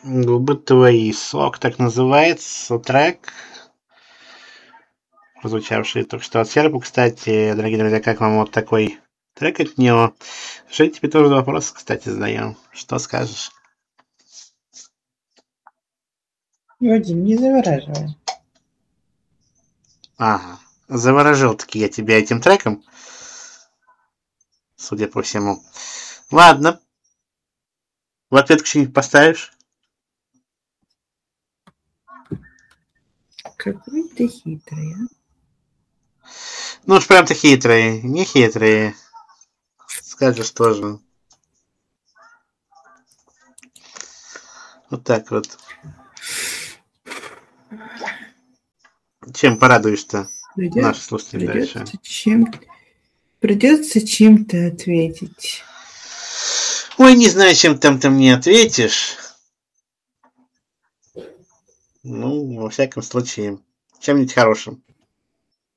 Губы твои. Сок, так называется трек, прозвучавший только что от Серпа. Кстати, дорогие друзья, как вам вот такой трек от него? Жень, тебе тоже вопрос, кстати, задаем. Что скажешь? Вадим, не завораживай. Ага. Заворожил-таки я тебя этим треком, судя по всему. Ладно. В ответку что-нибудь поставишь? Какой ты хитрый, а? Ну уж прям-то хитрые. Не хитрые. Скажешь тоже. Вот так вот. Чем порадуешь-то наши слушатели дальше? Придется чем-то ответить. Ой, не знаю, чем там ты мне ответишь. Ну, во всяком случае, чем-нибудь хорошим.